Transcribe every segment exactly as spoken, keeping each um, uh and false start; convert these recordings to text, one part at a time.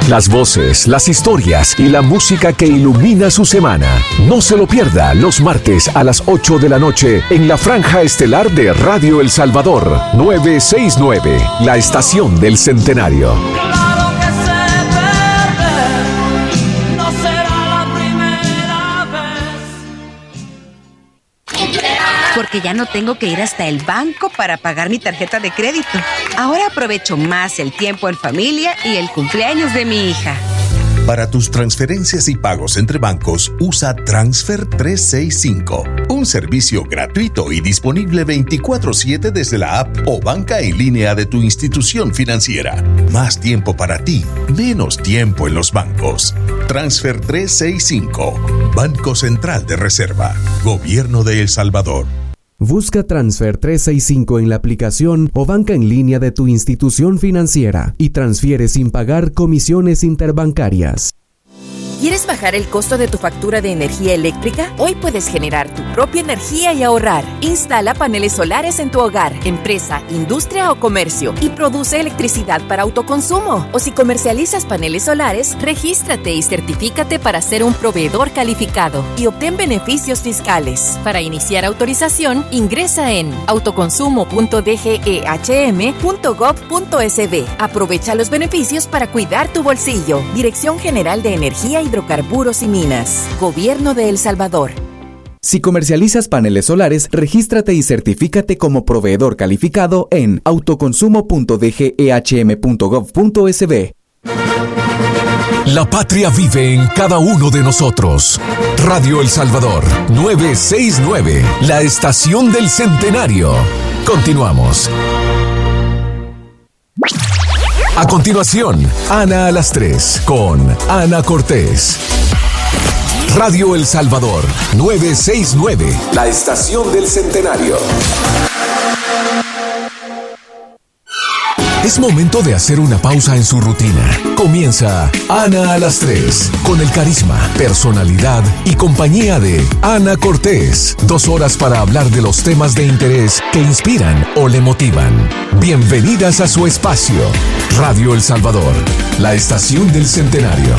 Las voces, las historias y la música que ilumina su semana. No se lo pierda los martes a las ocho de la noche en la franja estelar de Radio El Salvador, novecientos sesenta y nueve, la estación del centenario. Porque ya no tengo que ir hasta el banco para pagar mi tarjeta de crédito. Ahora aprovecho más el tiempo en familia y el cumpleaños de mi hija. Para tus transferencias y pagos entre bancos, usa Transfer trescientos sesenta y cinco, un servicio gratuito y disponible veinticuatro siete desde la app o banca en línea de tu institución financiera. Más tiempo para ti, menos tiempo en los bancos. Transfer trescientos sesenta y cinco, Banco Central de Reserva, Gobierno de El Salvador. Busca Transfer trescientos sesenta y cinco en la aplicación o banca en línea de tu institución financiera y transfiere sin pagar comisiones interbancarias. ¿Quieres bajar el costo de tu factura de energía eléctrica? Hoy puedes generar tu propia energía y ahorrar. Instala paneles solares en tu hogar, empresa, industria o comercio y produce electricidad para autoconsumo. O si comercializas paneles solares, regístrate y certifícate para ser un proveedor calificado y obtén beneficios fiscales. Para iniciar autorización, ingresa en autoconsumo punto d g e h m punto gov punto s b. Aprovecha los beneficios para cuidar tu bolsillo. Dirección General de Energía y Hidrocarburos y Minas. Gobierno de El Salvador. Si comercializas paneles solares, regístrate y certifícate como proveedor calificado en autoconsumo punto d g e h m punto gov punto s b. La patria vive en cada uno de nosotros. Radio El Salvador, novecientos sesenta y nueve, la estación del centenario. Continuamos. A continuación, Ana a las tres con Ana Cortés. Radio El Salvador, novecientos sesenta y nueve, la estación del centenario. Es momento de hacer una pausa en su rutina. Comienza Ana a las tres, con el carisma, personalidad y compañía de Ana Cortés. Dos horas para hablar de los temas de interés que inspiran o le motivan. Bienvenidas a su espacio. Radio El Salvador, la estación del centenario.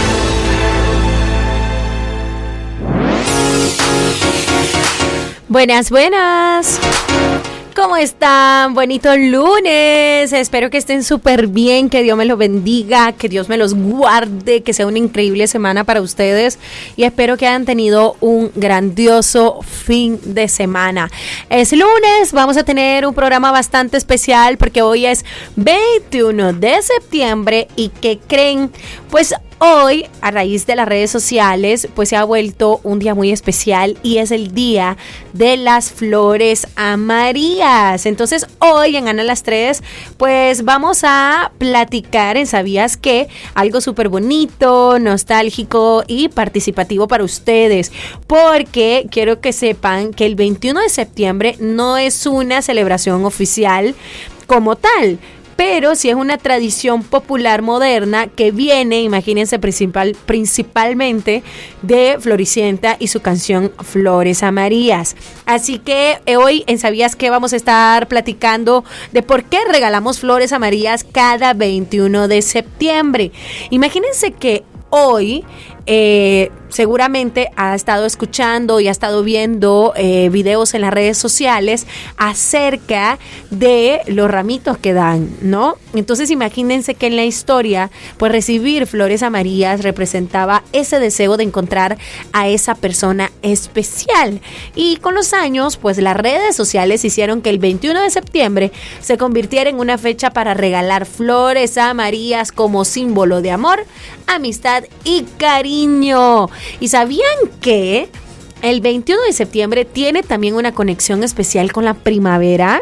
Buenas, buenas. ¿Cómo están? Bonito lunes. Espero que estén súper bien, que Dios me los bendiga, que Dios me los guarde, que sea una increíble semana para ustedes y espero que hayan tenido un grandioso fin de semana. Es lunes, vamos a tener un programa bastante especial porque hoy es veintiuno de septiembre y ¿qué creen? Pues hoy, a raíz de las redes sociales, pues se ha vuelto un día muy especial y es el día de las flores amarillas. Entonces, hoy en Ana a las tres, pues vamos a platicar en ¿Sabías qué? Algo súper bonito, nostálgico y participativo para ustedes, porque quiero que sepan que el veintiuno de septiembre no es una celebración oficial como tal, pero sí es una tradición popular moderna que viene, imagínense, principal, principalmente de Floricienta y su canción Flores Amarillas. Así que eh, hoy en ¿Sabías qué? Vamos a estar platicando de por qué regalamos flores amarillas cada veintiuno de septiembre. Imagínense que hoy eh, seguramente ha estado escuchando y ha estado viendo eh, videos en las redes sociales acerca de los ramitos que dan, ¿no? Entonces imagínense que en la historia, pues recibir flores amarillas representaba ese deseo de encontrar a esa persona especial. Y con los años, pues las redes sociales hicieron que el veintiuno de septiembre se convirtiera en una fecha para regalar flores amarillas como símbolo de amor, amistad y cariño. ¿Y sabían que el veintiuno de septiembre tiene también una conexión especial con la primavera?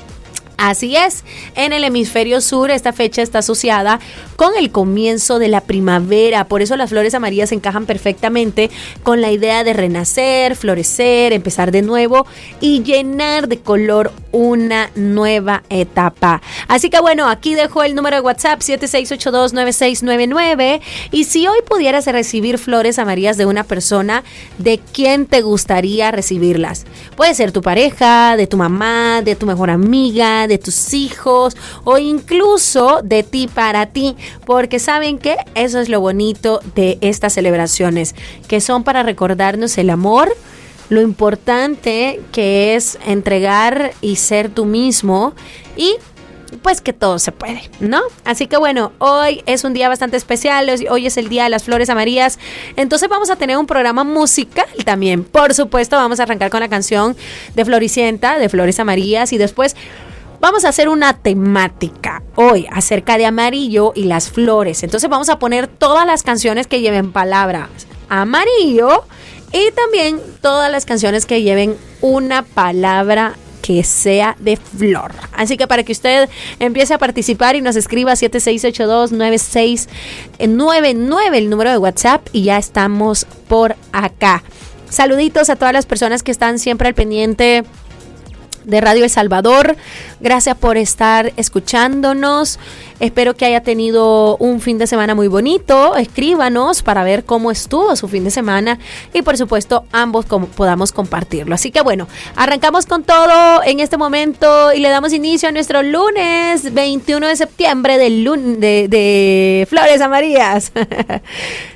Así es, en el hemisferio sur esta fecha está asociada con el comienzo de la primavera, por eso las flores amarillas encajan perfectamente con la idea de renacer, florecer, empezar de nuevo y llenar de color una nueva etapa. Así que bueno, aquí dejo el número de WhatsApp siete seis ocho dos nueve seis nueve nueve, y si hoy pudieras recibir flores amarillas de una persona, ¿de quién te gustaría recibirlas? Puede ser tu pareja, de tu mamá, de tu mejor amiga, de tus hijos o incluso de ti para ti, porque saben que eso es lo bonito de estas celebraciones, que son para recordarnos el amor, lo importante que es entregar y ser tú mismo, y pues que todo se puede, ¿no? Así que bueno, hoy es un día bastante especial, hoy es el día de las flores amarillas, entonces vamos a tener un programa musical también. Por supuesto, vamos a arrancar con la canción de Floricienta, de Flores Amarillas, y después vamos a hacer una temática hoy acerca de amarillo y las flores. Entonces vamos a poner todas las canciones que lleven palabras amarillo y también todas las canciones que lleven una palabra que sea de flor. Así que para que usted empiece a participar y nos escriba siete seis ocho dos nueve seis nueve nueve, el número de WhatsApp, y ya estamos por acá. Saluditos a todas las personas que están siempre al pendiente de Radio El Salvador. Gracias por estar escuchándonos. Espero que haya tenido un fin de semana muy bonito. Escríbanos para ver cómo estuvo su fin de semana y por supuesto ambos como podamos compartirlo. Así que bueno, arrancamos con todo en este momento y le damos inicio a nuestro lunes veintiuno de septiembre del lun- de, de Flores Amarillas.